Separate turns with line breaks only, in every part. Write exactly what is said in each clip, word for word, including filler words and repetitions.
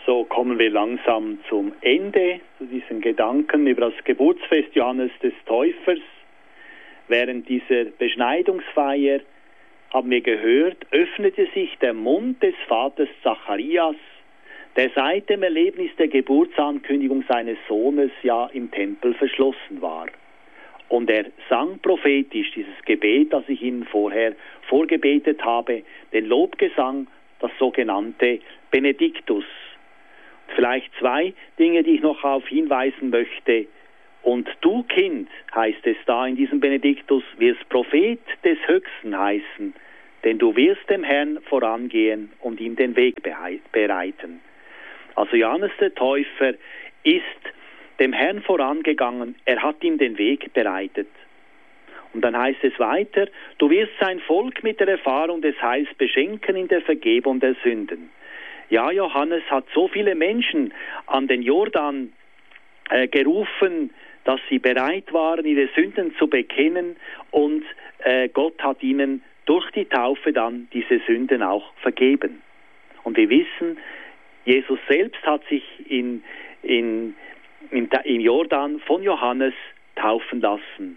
So kommen wir langsam zum Ende, zu diesen Gedanken über das Geburtsfest Johannes des Täufers. Während dieser Beschneidungsfeier haben wir gehört, öffnete sich der Mund des Vaters Zacharias, der seit dem Erlebnis der Geburtsankündigung seines Sohnes ja im Tempel verschlossen war. Und er sang prophetisch dieses Gebet, das ich Ihnen vorher vorgebetet habe, den Lobgesang, das sogenannte Benediktus. Vielleicht zwei Dinge, die ich noch auf hinweisen möchte. Und du, Kind, heißt es da in diesem Benediktus, wirst Prophet des Höchsten heißen, denn du wirst dem Herrn vorangehen und ihm den Weg bereiten. Also Johannes der Täufer ist dem Herrn vorangegangen, er hat ihm den Weg bereitet. Und dann heißt es weiter, du wirst sein Volk mit der Erfahrung des Heils beschenken in der Vergebung der Sünden. Ja, Johannes hat so viele Menschen an den Jordan äh, gerufen, dass sie bereit waren, ihre Sünden zu bekennen, und äh, Gott hat ihnen durch die Taufe dann diese Sünden auch vergeben. Und wir wissen, Jesus selbst hat sich in, in, in, im Jordan von Johannes taufen lassen.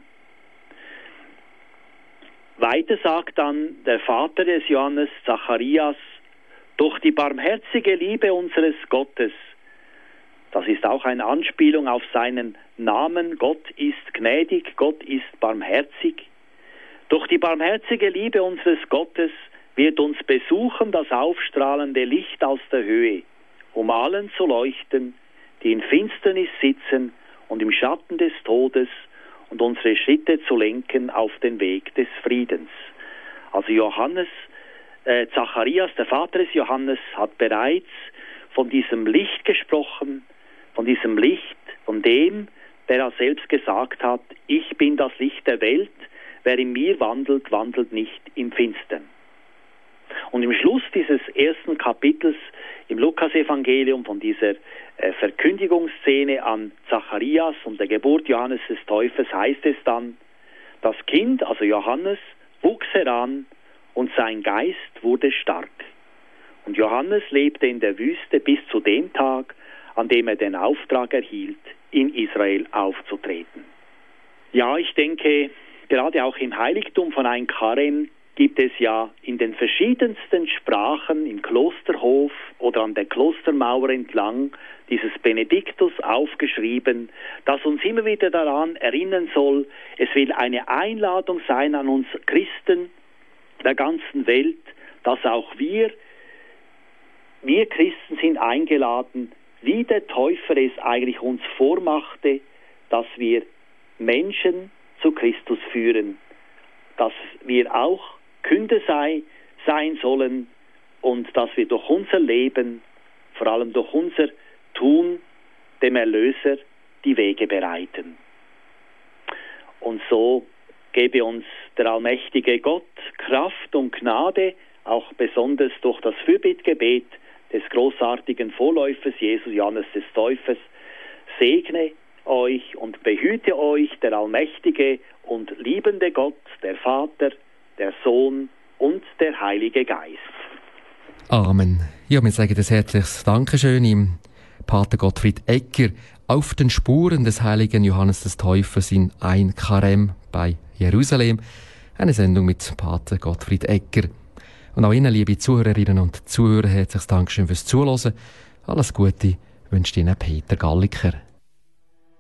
Weiter sagt dann der Vater des Johannes, Zacharias, durch die barmherzige Liebe unseres Gottes, das ist auch eine Anspielung auf seinen Namen, Gott ist gnädig, Gott ist barmherzig. Durch die barmherzige Liebe unseres Gottes wird uns besuchen das aufstrahlende Licht aus der Höhe, um allen zu leuchten, die in Finsternis sitzen und im Schatten des Todes, und unsere Schritte zu lenken auf den Weg des Friedens. Also Johannes, äh, Zacharias, der Vater des Johannes, hat bereits von diesem Licht gesprochen, von diesem Licht, von dem, der er selbst gesagt hat, ich bin das Licht der Welt, wer in mir wandelt, wandelt nicht im Finstern. Und im Schluss dieses ersten Kapitels im Lukasevangelium von dieser äh, Verkündigungsszene an Zacharias und der Geburt Johannes des Täufers heißt es dann, das Kind, also Johannes, wuchs heran und sein Geist wurde stark. Und Johannes lebte in der Wüste bis zu dem Tag, an dem er den Auftrag erhielt, in Israel aufzutreten. Ja, ich denke, gerade auch im Heiligtum von Ein Karem gibt es ja in den verschiedensten Sprachen im Klosterhof oder an der Klostermauer entlang dieses Benediktus aufgeschrieben, das uns immer wieder daran erinnern soll, es will eine Einladung sein an uns Christen der ganzen Welt, dass auch wir, wir Christen sind eingeladen, wie der Täufer es eigentlich uns vormachte, dass wir Menschen zu Christus führen, dass wir auch Künder sei, sein sollen und dass wir durch unser Leben, vor allem durch unser Tun, dem Erlöser die Wege bereiten. Und so gebe uns der allmächtige Gott Kraft und Gnade, auch besonders durch das Fürbittgebet des großartigen Vorläufers Jesus Johannes des Täufers, segne euch und behüte euch der allmächtige und liebende Gott, der Vater, der Sohn und der Heilige Geist.
Amen. Ja, wir sagen ein herzliches Dankeschön ihm, Pater Gottfried Egger, auf den Spuren des heiligen Johannes des Täufers in Ein Karem bei Jerusalem. Eine Sendung mit Pater Gottfried Egger. Und auch Ihnen, liebe Zuhörerinnen und Zuhörer, herzliches Dankeschön fürs Zuhören. Alles Gute wünscht Ihnen Peter Galliker.